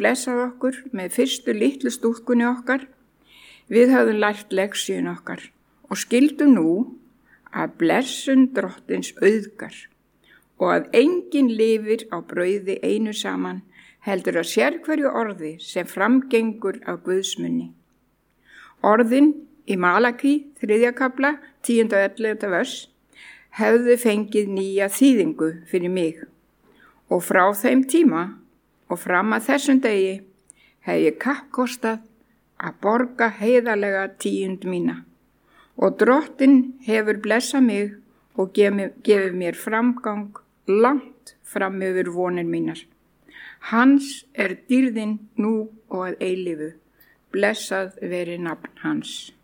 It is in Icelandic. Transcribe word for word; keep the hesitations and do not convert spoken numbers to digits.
blessað okkur með fyrstu litlu stúlkunni okkar. Við höfðum lært leksíun okkar og skildum nú að blessun Drottins auðgar og að enginn lifir á brauði einu saman heldur að sérhverju orði sem framgengur af Guðs munni. Orðin í Malaki, þriðja kafla, tíunda og ellefta vers, hefðu fengið nýja þýðingu fyrir mig og frá þeim tíma og fram að þessum degi hef ég kappkostað að borga heiðarlega tíund mína og Drottinn hefur blessað mig og gefið mér framgang langt fram yfir vonir mínar. Hans er dýrðin nú og að eilífu, blessað veri nafn hans.